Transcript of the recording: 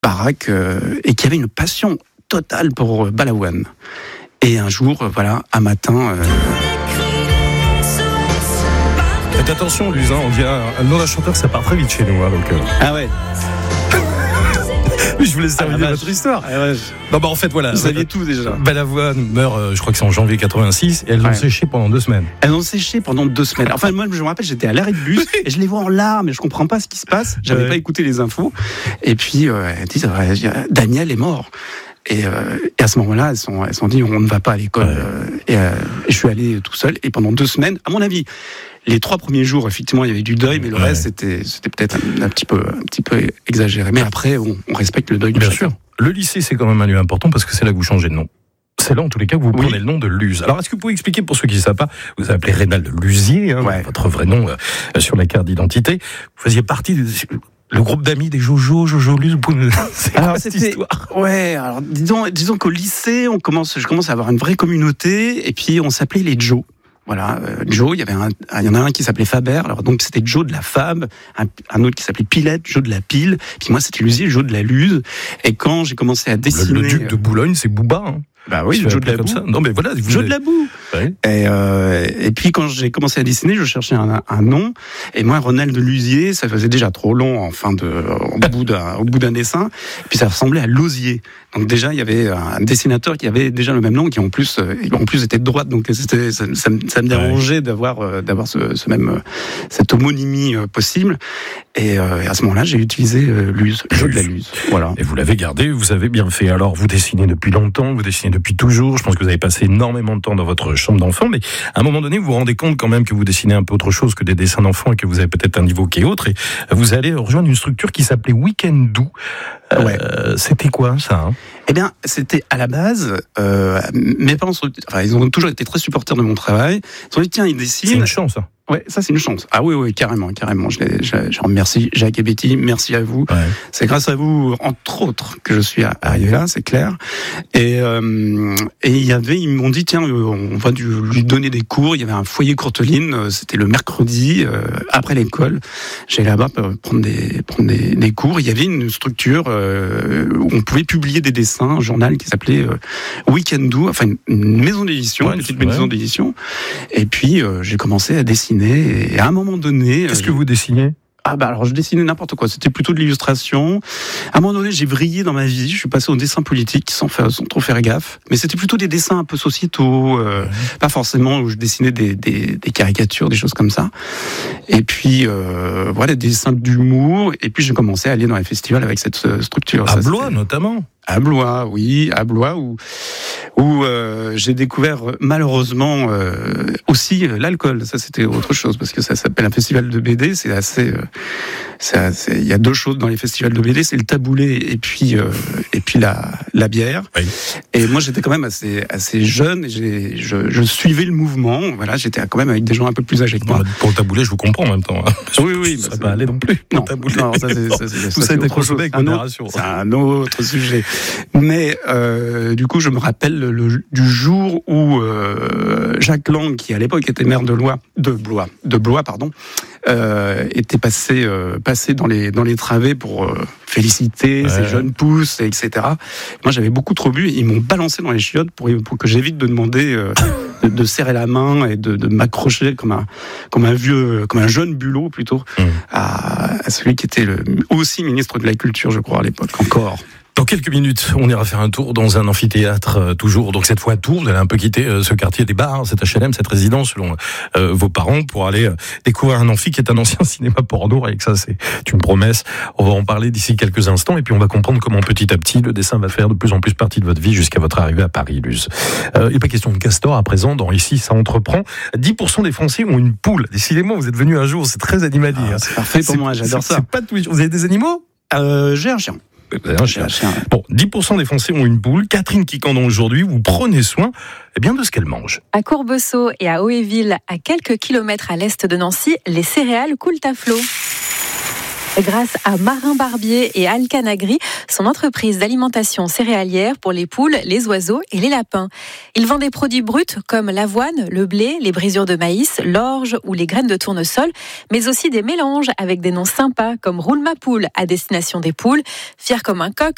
baraque et qui avait une passion totale pour Balavoine. Et un jour, un matin... Faites attention, Luz, on dit un nom d'un chanteur, ça part très vite chez nous. Donc, Ah ouais. je vous laisse terminer votre histoire. Non, en fait, voilà. Vous saviez tout déjà. Balavoine meurt, je crois que c'est en janvier 86, et elles ont séché pendant 2 semaines. Elles ont séché pendant 2 semaines. Enfin, moi, je me rappelle, j'étais à l'arrêt de bus, et je les vois en larmes, et je comprends pas ce qui se passe. J'avais pas écouté les infos. Et puis, elles disent, Daniel est mort. Et à ce moment-là, elles se sont dit, on ne va pas à l'école. Et je suis allé tout seul. Et pendant 2 semaines, à mon avis, les 3 premiers jours, effectivement, il y avait du deuil, mais le reste, c'était peut-être un petit peu exagéré. Mais après, on respecte le deuil de chacun. Bien sûr. Le lycée, c'est quand même un lieu important parce que c'est là que vous changez de nom. C'est là, en tous les cas, que vous prenez le nom de Luz. Alors, est-ce que vous pouvez expliquer, pour ceux qui ne savent pas, vous vous appelez Reynald Luzier, votre vrai nom sur la carte d'identité. Vous faisiez partie le groupe d'amis des Jojo Luz. C'est quoi cette histoire ? Ouais, alors disons qu'au lycée, je commence à avoir une vraie communauté, et puis on s'appelait les Joe. Voilà, Joe, il y en a un qui s'appelait Faber, alors donc c'était Joe de la Fab, un autre qui s'appelait Pilette, Joe de la Pile, puis moi c'était Luzier, Joe de la Luz. Et quand j'ai commencé à dessiner... Le duc de Boulogne, c'est Bouba, hein. Bah oui, Joe de la Boue. Ça. Non, mais voilà, Joe de la Boue. Ouais. Et puis quand j'ai commencé à dessiner, je cherchais un nom. Et moi, Ronald Luzier, ça faisait déjà trop long au bout d'un dessin. Et puis ça ressemblait à Lausier. Donc déjà, il y avait un dessinateur qui avait déjà le même nom, qui en plus était de droite. Donc ça me dérangeait d'avoir cette homonymie possible. Et à ce moment-là, j'ai utilisé Luz, Joe de la Luz. Voilà. Et vous l'avez gardé, vous avez bien fait. Alors, vous dessinez depuis longtemps, vous dessinez depuis toujours. Je pense que vous avez passé énormément de temps dans votre chambre d'enfant, mais à un moment donné, vous vous rendez compte quand même que vous dessinez un peu autre chose que des dessins d'enfants et que vous avez peut-être un niveau qui est autre. Et vous allez rejoindre une structure qui s'appelait Week-end-Do. C'était quoi ça, hein ? Eh bien, c'était à la base, mes parents ils ont toujours été très supporters de mon travail. Ils ont dit, tiens, ils dessinent. C'est une chance, hein. Ouais, ça c'est une chance. Ah oui, carrément. Je remercie Jacques et Betty, merci à vous. Ouais. C'est grâce à vous, entre autres, que je suis arrivé là, c'est clair. Et ils m'ont dit, tiens, on va lui donner des cours. Il y avait un foyer Courteline, c'était le mercredi, après l'école. J'allais là-bas prendre des cours. Il y avait une structure où on pouvait publier des dessins, un journal qui s'appelait Week-end-Do, enfin une maison d'édition, une petite maison d'édition. Et puis, j'ai commencé à dessiner. Et à un moment donné... Qu'est-ce que vous dessiniez ? Alors je dessinais n'importe quoi, c'était plutôt de l'illustration. À un moment donné, j'ai vrillé dans ma vie, je suis passé au dessin politique sans trop faire gaffe. Mais c'était plutôt des dessins un peu sociétaux, pas forcément où je dessinais des caricatures, des choses comme ça. Et puis, des dessins d'humour. Et puis j'ai commencé à aller dans les festivals avec cette structure. À Blois notamment ? À Blois, oui, où j'ai découvert malheureusement aussi l'alcool. Ça, c'était autre chose parce que ça s'appelle un festival de BD. C'est assez. Il y a 2 choses dans les festivals de BD, c'est le taboulé et puis la bière. Oui. Et moi, j'étais quand même assez jeune et je suivais le mouvement. Voilà, j'étais quand même avec des gens un peu plus âgés que moi. Pour le taboulé, je vous comprends en même temps. Hein. Oui, ça ne va pas aller non plus. Non, ça c'est autre chose. C'est un autre sujet. Mais du coup, je me rappelle du jour où Jacques Lang, qui à l'époque était maire de Blois, était passé dans les travées pour féliciter ces jeunes pousses, etc. Moi, j'avais beaucoup trop bu. Ils m'ont balancé dans les chiottes pour que j'évite de demander de serrer la main et de m'accrocher comme un jeune bulot plutôt à celui qui était aussi ministre de la Culture, je crois, à l'époque encore. Dans quelques minutes, on ira faire un tour dans un amphithéâtre, toujours. Donc cette fois à Tours, vous allez un peu quitter ce quartier des bars, cet HLM, cette résidence selon vos parents, pour aller découvrir un amphi qui est un ancien cinéma porno. Et que ça, c'est une promesse. On va en parler d'ici quelques instants, et puis on va comprendre comment petit à petit le dessin va faire de plus en plus partie de votre vie jusqu'à votre arrivée à Paris, Luz. Il n'est pas question de castor à présent. Dans Ici, ça entreprend. 10% des Français ont une poule. Décidément, vous êtes venu un jour, c'est très animalier. C'est parfait pour moi, j'adore ça. C'est pas tout. Vous avez des animaux ? J'ai un chien. Bon, 10% des Français ont une poule. Catherine Quicandon, aujourd'hui, vous prenez soin de ce qu'elle mange. À Courbeceau et à Oéville, à quelques kilomètres à l'est de Nancy, les céréales coulent à flot. Grâce à Marin Barbier et Alcanagri, son entreprise d'alimentation céréalière pour les poules, les oiseaux et les lapins. Il vend des produits bruts comme l'avoine, le blé, les brisures de maïs, l'orge ou les graines de tournesol, mais aussi des mélanges avec des noms sympas comme Roule ma poule à destination des poules, Fier comme un coq